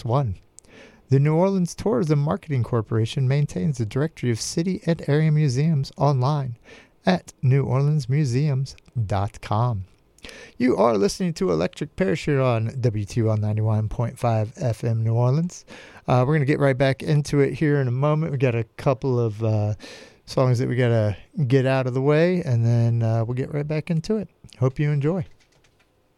press 1. The New Orleans Tourism Marketing Corporation maintains a directory of city and area museums online at neworleansmuseums.com. You are listening to Electric Parachute on WTOL 91.5 FM New Orleans. We're going to get right back into it here in a moment. We got a couple of songs that we got to get out of the way, and then we'll get right back into it. Hope you enjoy.